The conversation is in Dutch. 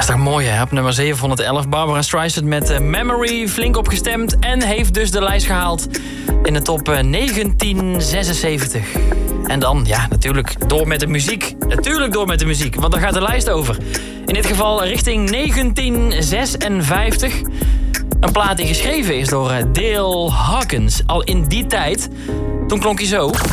is toch mooi, hè? Op nummer 711, Barbara Streisand met Memory, flink opgestemd. En heeft dus de lijst gehaald in de top 1976. En dan, ja, natuurlijk door met de muziek. Natuurlijk door met de muziek, want daar gaat de lijst over. In dit geval richting 1956. Een plaat die geschreven is door Dale Hawkins. Al in die tijd, toen klonk hij zo.